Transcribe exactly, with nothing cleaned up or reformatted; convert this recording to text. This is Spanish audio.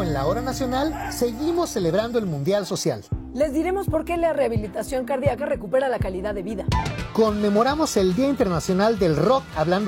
en la hora nacional, seguimos celebrando el Mundial Social. Les diremos por qué la rehabilitación cardíaca recupera la calidad de vida. Conmemoramos el Día Internacional del Rock hablando